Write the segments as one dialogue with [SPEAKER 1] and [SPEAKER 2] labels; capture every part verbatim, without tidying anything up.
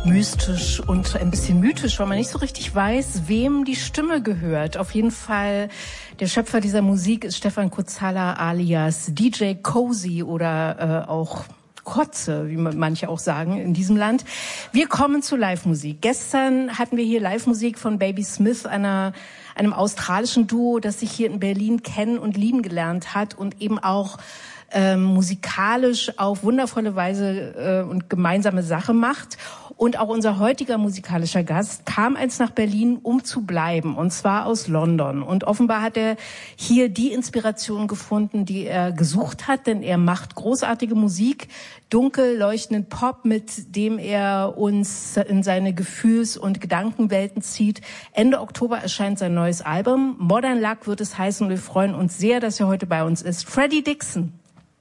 [SPEAKER 1] mystisch und ein bisschen mythisch, weil man nicht so richtig weiß, wem die Stimme gehört. Auf jeden Fall, der Schöpfer dieser Musik ist Stefan Kuzzala alias D J Cozy oder äh, auch Kotze, wie manche auch sagen in diesem Land. Wir kommen zu Live-Musik. Gestern hatten wir hier Live-Musik von Baby Smith, einer, einem australischen Duo, das sich hier in Berlin kennen und lieben gelernt hat und eben auch ähm, musikalisch auf wundervolle Weise äh, und gemeinsame Sache macht. Und auch unser heutiger musikalischer Gast kam eins nach Berlin, um zu bleiben, und zwar aus London. Und offenbar hat er hier die Inspiration gefunden, die er gesucht hat, denn er macht großartige Musik, dunkel leuchtenden Pop, mit dem er uns in seine Gefühls- und Gedankenwelten zieht. Ende Oktober erscheint sein neues Album. Modern Luck wird es heißen, und wir freuen uns sehr, dass er heute bei uns ist. Freddie Dixon.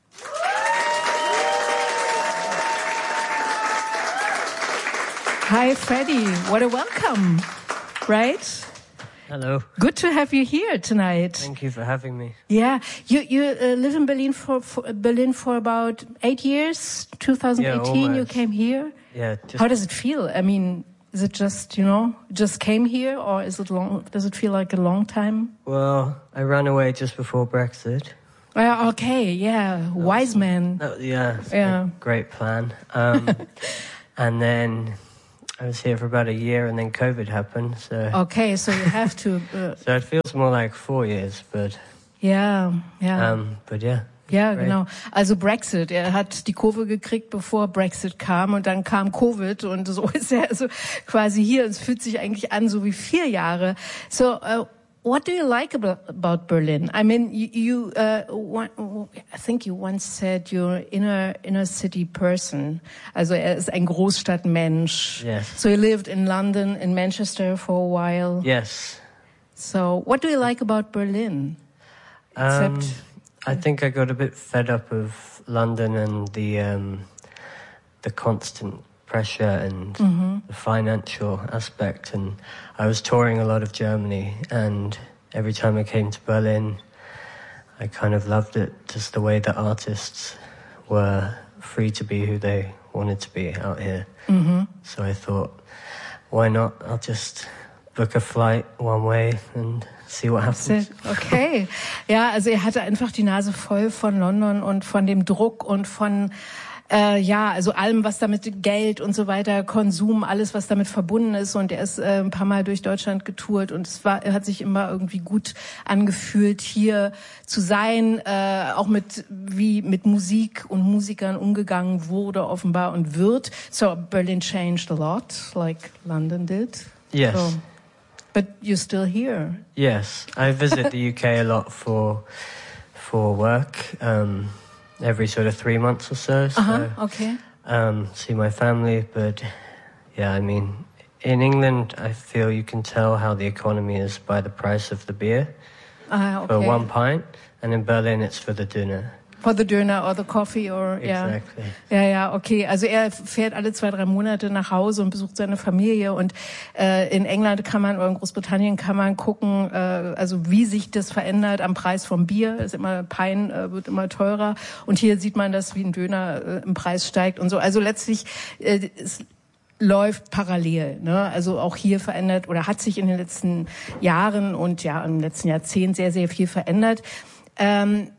[SPEAKER 1] Hi, Freddie. What a welcome, right?
[SPEAKER 2] Hello.
[SPEAKER 1] Good to have you here tonight.
[SPEAKER 2] Thank you for having me.
[SPEAKER 1] Yeah, you you uh, live in Berlin for, for Berlin for about eight years. twenty eighteen,
[SPEAKER 2] yeah,
[SPEAKER 1] you came here.
[SPEAKER 2] Yeah. Just
[SPEAKER 1] How does it feel? I mean, is it just you know just came here, or is it long? Does it feel like a long time?
[SPEAKER 2] Well, I ran away just before Brexit.
[SPEAKER 1] Uh, okay, yeah, that wise was, man.
[SPEAKER 2] That, yeah,
[SPEAKER 1] yeah,
[SPEAKER 2] a great plan. Um, and then I was here for about a year, and then COVID happened. So
[SPEAKER 1] okay, so you have to. Uh,
[SPEAKER 2] so it feels more like four years, but
[SPEAKER 1] yeah, yeah.
[SPEAKER 2] Um, but yeah.
[SPEAKER 1] Ja,
[SPEAKER 2] great.
[SPEAKER 1] Genau. Also Brexit. Er hat die Kurve gekriegt, bevor Brexit kam, und dann kam Covid, und so ist er also quasi hier. Es fühlt sich eigentlich an so wie vier Jahre. So, uh, what do you like about, about Berlin? I mean, you, you uh, one, I think you once said you're inner inner city person. Also er ist ein Großstadtmensch.
[SPEAKER 2] Yes.
[SPEAKER 1] So you lived in London, in Manchester for a while.
[SPEAKER 2] Yes.
[SPEAKER 1] So what do you like about Berlin? Except,
[SPEAKER 2] um, I think I got a bit fed up of London and the um, the constant pressure and mm-hmm. the financial aspect, and I was touring a lot of Germany, and every time I came to Berlin I kind of loved it, just the way that artists were free to be who they wanted to be out here. Mm-hmm. So I thought, why not, I'll just book a flight one way and see what happens.
[SPEAKER 1] Okay. Ja, also er hatte einfach die Nase voll von London und von dem Druck und von Äh, ja, also allem, was damit Geld und so weiter, Konsum, alles, was damit verbunden ist. Und er ist äh, ein paar Mal durch Deutschland getourt, und es war, er hat sich immer irgendwie gut angefühlt, hier zu sein, äh, auch mit wie mit Musik und Musikern umgegangen wurde offenbar und wird. So Berlin changed a lot, like London did.
[SPEAKER 2] Yes.
[SPEAKER 1] So, but you're still here.
[SPEAKER 2] Yes, I visit the U K a lot for for work. Um, every sort of three months or so. So
[SPEAKER 1] uh-huh, okay.
[SPEAKER 2] Um, see my family, but yeah, I mean, in England, I feel you can tell how the economy is by the price of the beer
[SPEAKER 1] uh, okay.
[SPEAKER 2] for one pint, and in Berlin, it's for the dinner.
[SPEAKER 1] For the dinner or the coffee or yeah.
[SPEAKER 2] Exactly.
[SPEAKER 1] Ja, ja, okay. Also er fährt alle zwei, drei Monate nach Hause und besucht seine Familie, und äh, in England kann man oder in Großbritannien kann man gucken, äh, also wie sich das verändert am Preis vom Bier. Ist immer Pein äh, wird immer teurer, und hier sieht man, dass wie ein Döner äh, im Preis steigt und so. Also letztlich äh, es läuft parallel, ne? Also auch hier verändert oder hat sich in den letzten Jahren und ja im letzten Jahrzehnt sehr, sehr viel verändert. Ähm,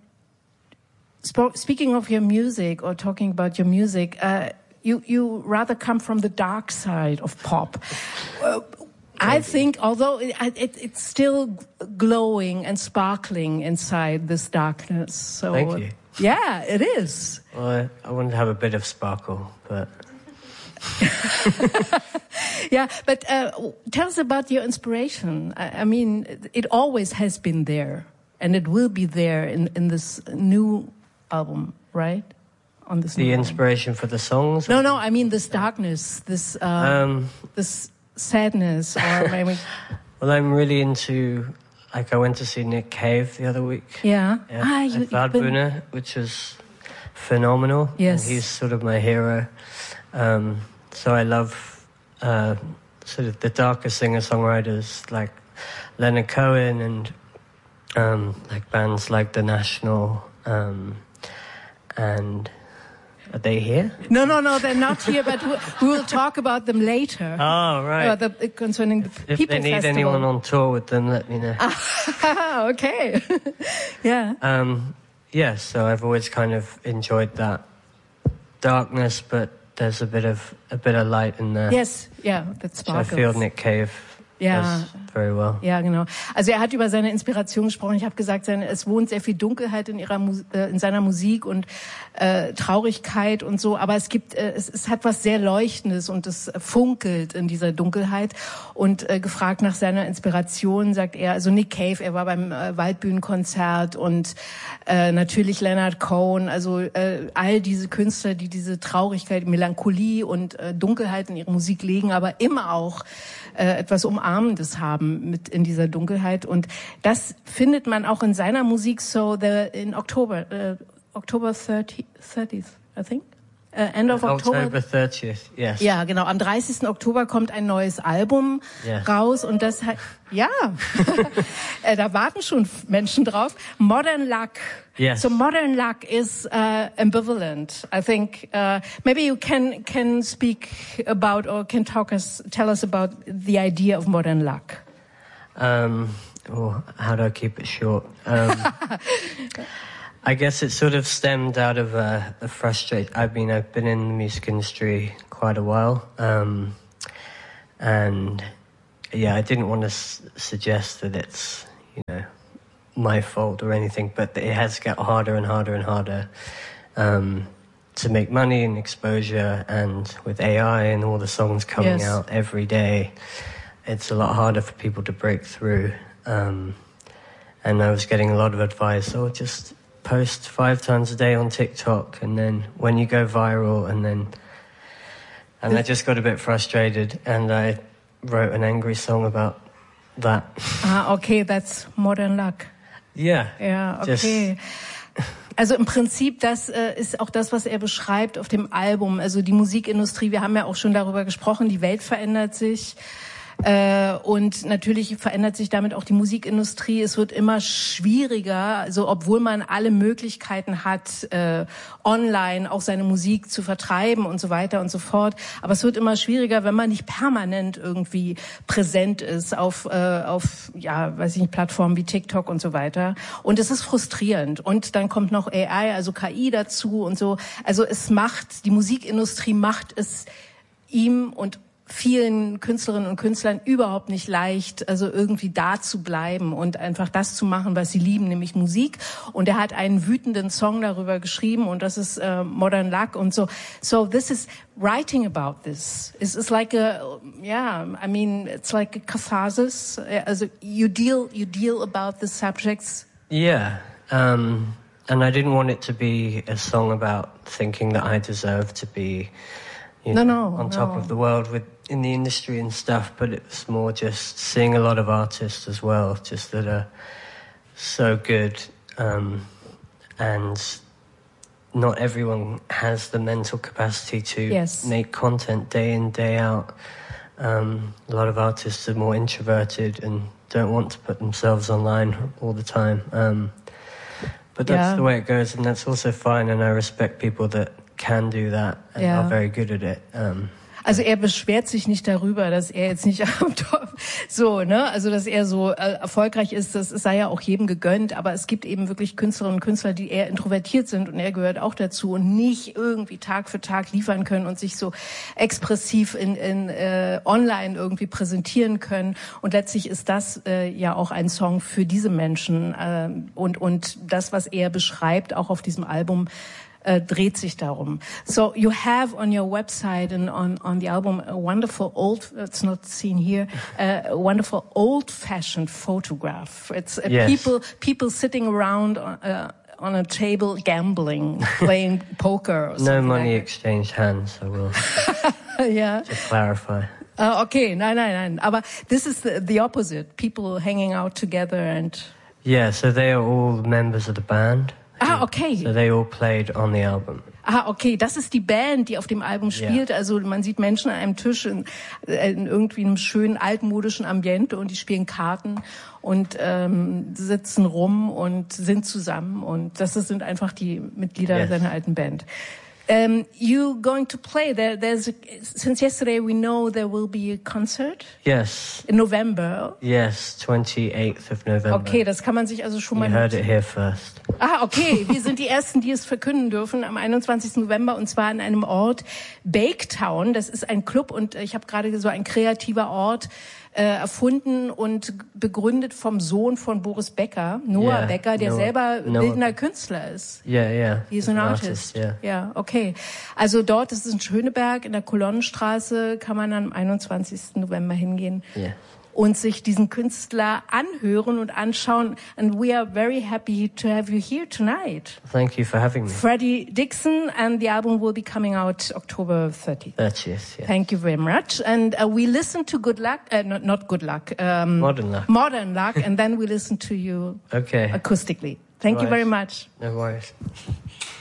[SPEAKER 1] Speaking of your music, or talking about your music, uh, you you rather come from the dark side of pop. Uh, I think, although it, it, it's still glowing and sparkling inside this darkness. So,
[SPEAKER 2] thank you.
[SPEAKER 1] Yeah, it is.
[SPEAKER 2] Well, I, I wanted to have a bit of sparkle, but.
[SPEAKER 1] Yeah, but uh, tell us about your inspiration. I, I mean, it always has been there, and it will be there in in this new album, right? On this
[SPEAKER 2] the inspiration album. For the songs?
[SPEAKER 1] No, no, I mean this darkness, this uh, um, this sadness, or maybe.
[SPEAKER 2] Well, I'm really into. Like, I went to see Nick Cave the other week.
[SPEAKER 1] Yeah.
[SPEAKER 2] yeah
[SPEAKER 1] Ah, you,
[SPEAKER 2] at Waldbühne, which was phenomenal.
[SPEAKER 1] Yes.
[SPEAKER 2] And he's sort of my hero. Um, so I love uh, sort of the darker singer-songwriters like Leonard Cohen and um, like bands like The National. Um, and Are they here?
[SPEAKER 1] No, no, no, they're not here, but we will talk about them later.
[SPEAKER 2] Oh, right.
[SPEAKER 1] Uh, the, concerning the
[SPEAKER 2] if,
[SPEAKER 1] People
[SPEAKER 2] if they need
[SPEAKER 1] Festival.
[SPEAKER 2] anyone on tour with them, let me know.
[SPEAKER 1] Ah, okay. Yeah.
[SPEAKER 2] Um, yeah, so I've always kind of enjoyed that darkness, but there's a bit of a bit of light in there.
[SPEAKER 1] Yes, yeah, that sparkles.
[SPEAKER 2] So I feel Nick Cave
[SPEAKER 1] Ja.
[SPEAKER 2] does very well.
[SPEAKER 1] Ja, genau. Also er hat über seine Inspiration gesprochen. Ich habe gesagt, seine, es wohnt sehr viel Dunkelheit in ihrer Mu- äh, in seiner Musik und äh, Traurigkeit und so. Aber es gibt, äh, es, es hat was sehr Leuchtendes und es funkelt in dieser Dunkelheit. Und äh, gefragt nach seiner Inspiration sagt er, also Nick Cave, er war beim äh, Waldbühnenkonzert und äh, natürlich Leonard Cohen. Also äh, all diese Künstler, die diese Traurigkeit, Melancholie und äh, Dunkelheit in ihre Musik legen, aber immer auch äh, etwas Umarmendes haben mit in dieser Dunkelheit, und das findet man auch in seiner Musik. So the in October, uh, October thirtieth, I think, uh, end of October.
[SPEAKER 2] October thirtieth, yes.
[SPEAKER 1] Ja, genau. Am dreißigsten Oktober kommt ein neues Album
[SPEAKER 2] yes.
[SPEAKER 1] raus, und das hat, ja, da warten schon Menschen drauf. Modern Luck.
[SPEAKER 2] Yes.
[SPEAKER 1] So Modern Luck is uh, ambivalent. I think uh, maybe you can can speak about or can talk us tell us about the idea of Modern Luck.
[SPEAKER 2] Um, or how do I keep it short? Um, I guess it sort of stemmed out of a, a frustration. I mean, I've been in the music industry quite a while, um, and yeah, I didn't want to s- suggest that it's, you know, my fault or anything, but it has got harder and harder and harder um, to make money and exposure, and with A I and all the songs coming
[SPEAKER 1] yes.
[SPEAKER 2] out every day, it's a lot harder for people to break through. Um, and I was getting a lot of advice, oh, just post five times a day on TikTok, and then when you go viral, and then... And I just got a bit frustrated, and I wrote an angry song about that.
[SPEAKER 1] Ah, okay, that's Modern Luck.
[SPEAKER 2] Yeah.
[SPEAKER 1] Ja, okay. Also im Prinzip, das äh, ist auch das, was er beschreibt auf dem Album. Also die Musikindustrie, wir haben ja auch schon darüber gesprochen, die Welt verändert sich. Äh, und natürlich verändert sich damit auch die Musikindustrie. Es wird immer schwieriger, also obwohl man alle Möglichkeiten hat, äh, online auch seine Musik zu vertreiben und so weiter und so fort. Aber es wird immer schwieriger, wenn man nicht permanent irgendwie präsent ist auf, äh, auf, ja, weiß ich nicht, Plattformen wie TikTok und so weiter. Und es ist frustrierend. Und dann kommt noch A I, also K I dazu und so. Also es macht, die Musikindustrie macht es ihm und vielen Künstlerinnen und Künstlern überhaupt nicht leicht, also irgendwie da zu bleiben und einfach das zu machen, was sie lieben, nämlich Musik. Und er hat einen wütenden Song darüber geschrieben, und das ist uh, Modern Luck und so. So this is writing about this. It's, it's like a, yeah, I mean, it's like a catharsis. Also you deal, you deal about the subjects.
[SPEAKER 2] Yeah, um, and I didn't want it to be a song about thinking that I deserve to be, you know,
[SPEAKER 1] no, no,
[SPEAKER 2] on top
[SPEAKER 1] no.
[SPEAKER 2] of the world with in the industry and stuff, but it was more just seeing a lot of artists as well, just that are so good, um, and not everyone has the mental capacity to
[SPEAKER 1] yes.
[SPEAKER 2] make content day in, day out. Um, a lot of artists are more introverted and don't want to put themselves online all the time. Um, but that's
[SPEAKER 1] yeah.
[SPEAKER 2] the way it goes, and that's also fine, and I respect people that can do that and
[SPEAKER 1] yeah.
[SPEAKER 2] are very good at it. Um,
[SPEAKER 1] Also er beschwert sich nicht darüber, dass er jetzt nicht am Dorf, so, ne, also dass er so äh, erfolgreich ist, das sei ja auch jedem gegönnt, aber es gibt eben wirklich Künstlerinnen und Künstler, die eher introvertiert sind, und er gehört auch dazu und nicht irgendwie Tag für Tag liefern können und sich so expressiv in, in äh, online irgendwie präsentieren können, und letztlich ist das äh, ja auch ein Song für diese Menschen, äh, und und das, was er beschreibt, auch auf diesem Album, Uh, dreht sich darum. So you have on your website and on, on the album a wonderful old, it's not seen here, uh, a wonderful old-fashioned photograph. It's uh,
[SPEAKER 2] yes.
[SPEAKER 1] people people sitting around on, uh, on a table gambling, playing poker or something.
[SPEAKER 2] No money
[SPEAKER 1] like
[SPEAKER 2] exchanged hands, I will
[SPEAKER 1] yeah.
[SPEAKER 2] to clarify.
[SPEAKER 1] Uh, okay, nein, nein, nein. Aber this is the, the opposite. People hanging out together and...
[SPEAKER 2] Yeah, so they are all members of the band.
[SPEAKER 1] Ah, okay.
[SPEAKER 2] So they all played on the album.
[SPEAKER 1] Ah, okay, das ist die Band, die auf dem Album spielt. Yeah. Also man sieht Menschen an einem Tisch in, in irgendwie einem schönen altmodischen Ambiente, und die spielen Karten und ähm, sitzen rum und sind zusammen, und das sind einfach die Mitglieder
[SPEAKER 2] yes.
[SPEAKER 1] seiner alten Band. Um, you going to play there? There's a, since yesterday we know there will be a concert.
[SPEAKER 2] Yes.
[SPEAKER 1] In November.
[SPEAKER 2] Yes, twenty-eighth of November.
[SPEAKER 1] Okay, das kann man sich also schon mal.
[SPEAKER 2] You heard it here first.
[SPEAKER 1] Ah, okay. Wir sind die ersten, die es verkünden dürfen am einundzwanzigsten November und zwar an einem Ort Baketown. Das ist ein Club und ich habe gerade so ein kreativer Ort äh, erfunden und begründet vom Sohn von Boris Becker, Noah
[SPEAKER 2] yeah,
[SPEAKER 1] Becker, der
[SPEAKER 2] Noah,
[SPEAKER 1] selber
[SPEAKER 2] Noah.
[SPEAKER 1] bildender Künstler ist.
[SPEAKER 2] Ja, yeah, ja. Yeah.
[SPEAKER 1] He's an artist.
[SPEAKER 2] Ja, yeah.
[SPEAKER 1] yeah, okay. Also dort, das ist in Schöneberg, in der Kolonnenstraße, kann man am einundzwanzigsten November hingehen.
[SPEAKER 2] Yeah.
[SPEAKER 1] Und sich diesen Künstler anhören und anschauen. And we are very happy to have you here tonight.
[SPEAKER 2] Thank you for having me.
[SPEAKER 1] Freddie Dixon, and the album will be coming out October thirtieth.
[SPEAKER 2] thirtieth, yeah.
[SPEAKER 1] Thank you very much. And uh, we listen to Good Luck, uh, not, not Good Luck. Um,
[SPEAKER 2] Modern Luck.
[SPEAKER 1] Modern Luck, and then we listen to you
[SPEAKER 2] okay.
[SPEAKER 1] acoustically. Thank
[SPEAKER 2] right.
[SPEAKER 1] you very much.
[SPEAKER 2] No worries.